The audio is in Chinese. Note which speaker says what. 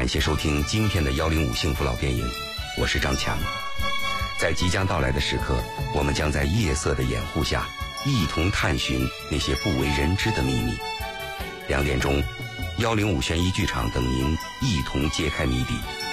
Speaker 1: 感谢收听今天的105幸福老电影，我是张强。在即将到来的时刻，我们将在夜色的掩护下，一同探寻那些不为人知的秘密。2点钟，105悬疑剧场等您一同揭开谜底。